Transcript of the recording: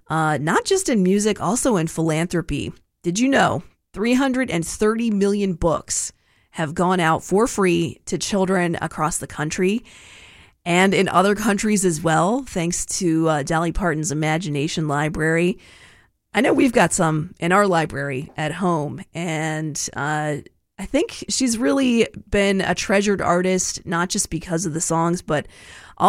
not just in music, also in philanthropy. Did you know 330 million books have gone out for free to children across the country and in other countries as well, thanks to Dolly Parton's Imagination Library? I know we've got some in our library at home, and I think she's really been a treasured artist, not just because of the songs, but